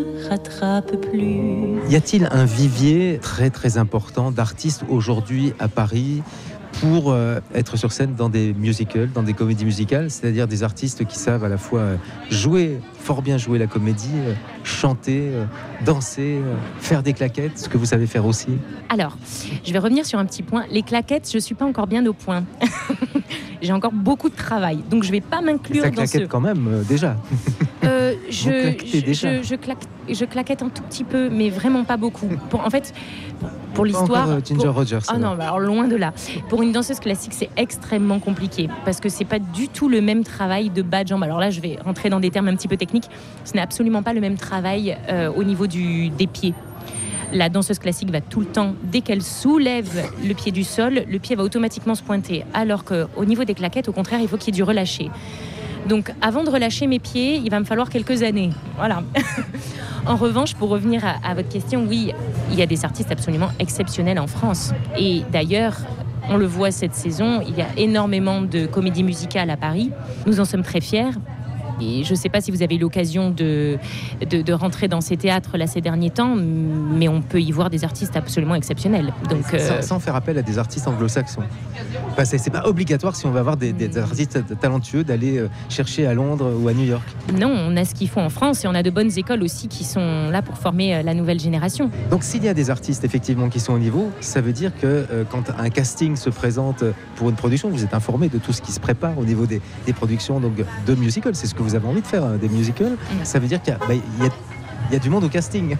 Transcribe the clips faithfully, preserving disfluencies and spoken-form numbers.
rattrape plus. Y a-t-il un vivier très très important d'artistes aujourd'hui à Paris pour euh, être sur scène dans des musicals, dans des comédies musicales, c'est-à-dire des artistes qui savent à la fois euh, jouer, fort bien jouer la comédie, euh, chanter, euh, danser, euh, faire des claquettes, ce que vous savez faire aussi. Alors, je vais revenir sur un petit point. Les claquettes, je ne suis pas encore bien au point. J'ai encore beaucoup de travail, donc je ne vais pas m'inclure Ça dans claquette ce... quand même, euh, déjà. Euh, Vous je, claquetez je, déjà. je, je, claque, je claquette un tout petit peu, mais vraiment pas beaucoup. Pour, en fait, pour, pour Pas l'histoire... encore, euh, Ginger pour... Rogers. Ah non, bah alors loin de là. Pour une danseuse classique, c'est extrêmement compliqué parce que c'est pas du tout le même travail de bas de jambe. Alors là, je vais rentrer dans des termes un petit peu techniques. Ce n'est absolument pas le même travail euh, au niveau du, des pieds. La danseuse classique va tout le temps, dès qu'elle soulève le pied du sol, le pied va automatiquement se pointer. Alors qu'au niveau des claquettes, au contraire, il faut qu'il y ait du relâché. Donc, avant de relâcher mes pieds, il va me falloir quelques années. Voilà. En revanche, pour revenir à, à votre question, oui, il y a des artistes absolument exceptionnels en France. Et d'ailleurs, on le voit cette saison, il y a énormément de comédies musicales à Paris. Nous en sommes très fiers. Et je ne sais pas si vous avez eu l'occasion de, de, de rentrer dans ces théâtres là, ces derniers temps, mais on peut y voir des artistes absolument exceptionnels. Donc, sans, euh... sans faire appel à des artistes anglo-saxons. Enfin, c'est, c'est pas obligatoire si on va avoir des, des artistes talentueux d'aller euh, chercher à Londres ou à New York. Non, on a ce qu'il faut en France et on a de bonnes écoles aussi qui sont là pour former euh, la nouvelle génération. Donc s'il y a des artistes effectivement qui sont au niveau, ça veut dire que euh, quand un casting se présente pour une production, vous êtes informé de tout ce qui se prépare au niveau des, des productions donc, de musicals. C'est ce que vous avez envie de faire, hein, des musicals. Mmh. Ça veut dire qu'il y a, bah, il y a, il y a du monde au casting.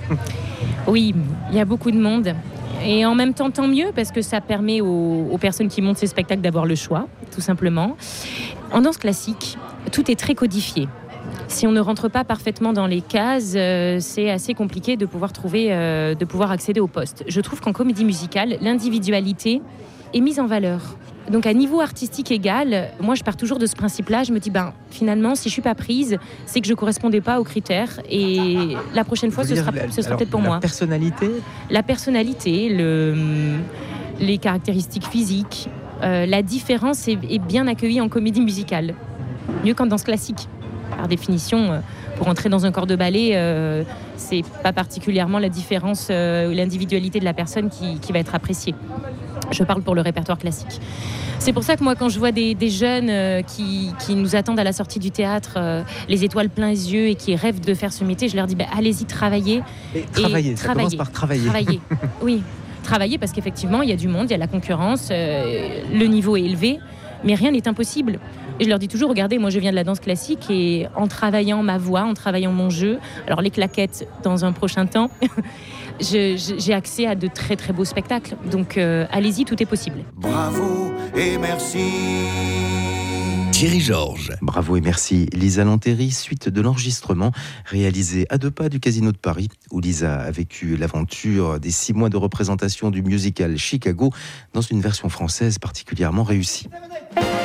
Oui, il y a beaucoup de monde. Et en même temps, tant mieux, parce que ça permet aux, aux personnes qui montent ces spectacles d'avoir le choix, tout simplement. En danse classique, tout est très codifié. Si on ne rentre pas parfaitement dans les cases, euh, c'est assez compliqué de pouvoir trouver, euh, de pouvoir accéder au poste. Je trouve qu'en comédie musicale, l'individualité est mise en valeur. Donc à niveau artistique égal, moi je pars toujours de ce principe-là. Je me dis, ben finalement, si je suis pas prise, c'est que je correspondais pas aux critères. Et la prochaine fois, ce sera, la, ce sera alors, peut-être pour la moi. La personnalité La personnalité, le, les caractéristiques physiques, euh, la différence est, est bien accueillie en comédie musicale. Mieux qu'en danse classique. Par définition, euh, pour entrer dans un corps de ballet, euh, c'est pas particulièrement la différence, euh, l'individualité de la personne qui, qui va être appréciée. Je parle pour le répertoire classique. C'est pour ça que moi, quand je vois des, des jeunes euh, qui, qui nous attendent à la sortie du théâtre, euh, les étoiles plein les yeux et qui rêvent de faire ce métier, je leur dis bah, allez-y, travaillez. Et travailler, ça travaillez, commence par travailler. Travailler, oui. Travailler parce qu'effectivement, il y a du monde, il y a la concurrence, euh, le niveau est élevé, mais rien n'est impossible. Et je leur dis toujours, regardez, moi je viens de la danse classique et en travaillant ma voix, en travaillant mon jeu, alors les claquettes dans un prochain temps, je, je, j'ai accès à de très très beaux spectacles. Donc euh, allez-y, tout est possible. Bravo et merci. Thierry Georges. Bravo et merci. Lisa Lanteri, suite de l'enregistrement réalisé à deux pas du Casino de Paris, où Lisa a vécu l'aventure des six mois de représentation du musical Chicago dans une version française particulièrement réussie.